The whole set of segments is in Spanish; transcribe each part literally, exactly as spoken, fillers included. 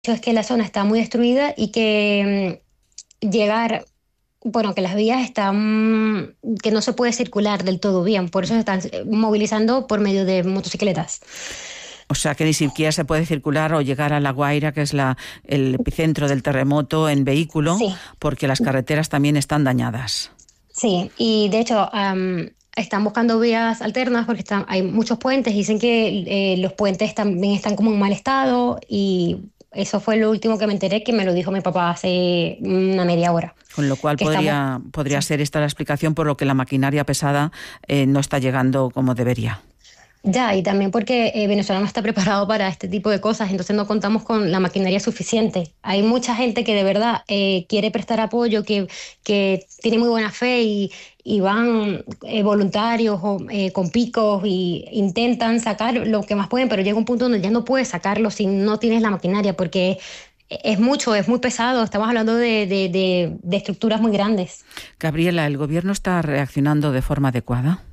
hecho es que la zona está muy destruida y que mm, llegar, bueno, que las vías están, que no se puede circular del todo bien, por eso se están eh, movilizando por medio de motocicletas. O sea, que ni siquiera se puede circular o llegar a La Guaira, que es la, el epicentro del terremoto, en vehículo, Sí, porque las carreteras también están dañadas. sí, y de hecho am, están buscando vías alternas porque están, hay muchos puentes, dicen que eh, los puentes también están como en mal estado y eso fue lo último que me enteré, que me lo dijo mi papá hace una media hora. Con lo cual Que estamos, podría, podría sí. ser esta la explicación por lo que la maquinaria pesada eh, no está llegando como debería. Ya, y también porque eh, Venezuela no está preparado para este tipo de cosas, entonces no contamos con la maquinaria suficiente. Hay mucha gente que de verdad eh, quiere prestar apoyo, que, que tiene muy buena fe y, y van eh, voluntarios o, eh, con picos y intentan sacar lo que más pueden, pero llega un punto donde ya no puedes sacarlo si no tienes la maquinaria, porque es mucho, es muy pesado, estamos hablando de, de, de, de estructuras muy grandes. Gabriela, ¿el gobierno está reaccionando de forma adecuada?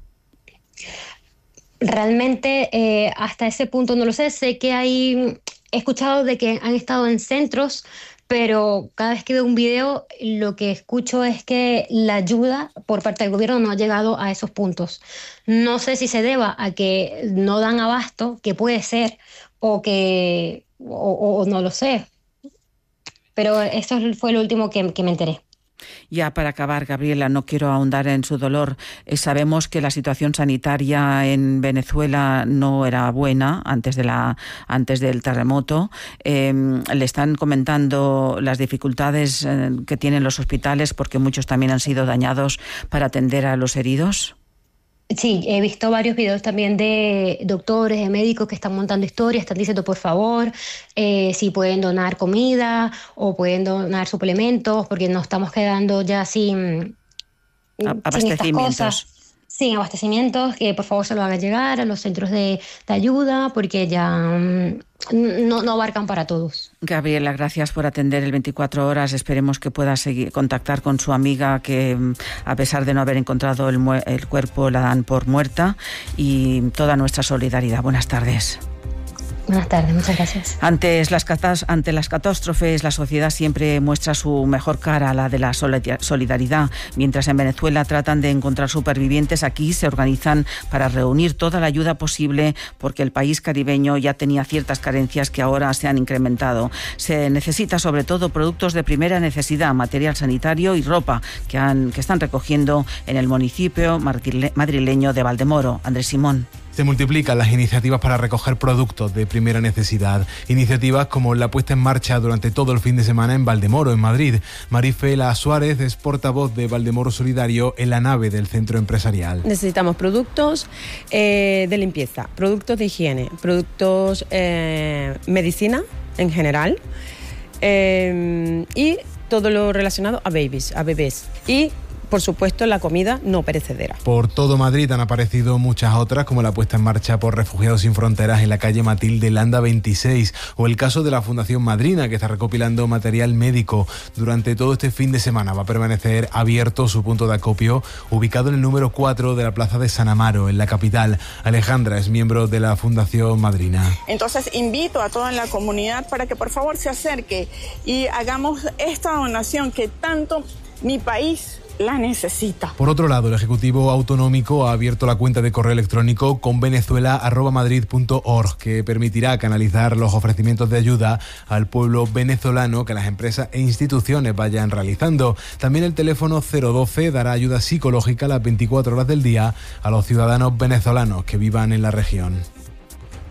Realmente eh, hasta ese punto no lo sé. Sé que hay, he escuchado de que han estado en centros, pero cada vez que veo un video lo que escucho es que la ayuda por parte del gobierno no ha llegado a esos puntos. No sé si se deba a que no dan abasto, que puede ser, o que, o, o- o no lo sé, pero esto fue lo último que, que me enteré. Ya para acabar, Gabriela, no quiero ahondar en su dolor. Eh, sabemos que la situación sanitaria en Venezuela no era buena antes de la antes del terremoto. Eh, le están comentando las dificultades eh, que tienen los hospitales porque muchos también han sido dañados para atender a los heridos. Sí, he visto varios videos también de doctores, de médicos que están montando historias, están diciendo por favor eh, si pueden donar comida o pueden donar suplementos porque nos estamos quedando ya sin, sin estas cosas, Abastecimientos. sin abastecimientos, que por favor se lo hagan llegar a los centros de, de ayuda porque ya mm, no, no abarcan para todos. Gabriela, gracias por atender el veinticuatro horas. Esperemos que pueda seguir contactar con su amiga que, a pesar de no haber encontrado el, el cuerpo, la dan por muerta, y toda nuestra solidaridad. Buenas tardes. Buenas tardes, muchas gracias. Antes las catas, ante las catástrofes, la sociedad siempre muestra su mejor cara, la de la solidaridad. Mientras en Venezuela tratan de encontrar supervivientes, aquí se organizan para reunir toda la ayuda posible porque el país caribeño ya tenía ciertas carencias que ahora se han incrementado. Se necesita sobre todo productos de primera necesidad, material sanitario y ropa que, han, que están recogiendo en el municipio madrileño de Valdemoro. Andrés Simón. Se multiplican las iniciativas para recoger productos de primera necesidad. Iniciativas como la puesta en marcha durante todo el fin de semana en Valdemoro, en Madrid. Marifela Suárez es portavoz de Valdemoro Solidario en la nave del centro empresarial. Necesitamos productos eh, de limpieza, productos de higiene, productos eh, medicina en general eh, y todo lo relacionado a babies, a bebés. Y por supuesto, la comida no perecedera. Por todo Madrid han aparecido muchas otras, como la puesta en marcha por Refugiados Sin Fronteras en la calle Matilde Landa veintiséis, o el caso de la Fundación Madrina, que está recopilando material médico. Durante todo este fin de semana va a permanecer abierto su punto de acopio, ubicado en el número cuatro de la plaza de San Amaro, en la capital. Alejandra es miembro de la Fundación Madrina. Entonces invito a toda la comunidad para que por favor se acerque y hagamos esta donación que tanto mi país la necesita. Por otro lado, el Ejecutivo Autonómico ha abierto la cuenta de correo electrónico convenezuela arroba madrid punto org, que permitirá canalizar los ofrecimientos de ayuda al pueblo venezolano que las empresas e instituciones vayan realizando. También el teléfono cero doce dará ayuda psicológica las veinticuatro horas del día a los ciudadanos venezolanos que vivan en la región.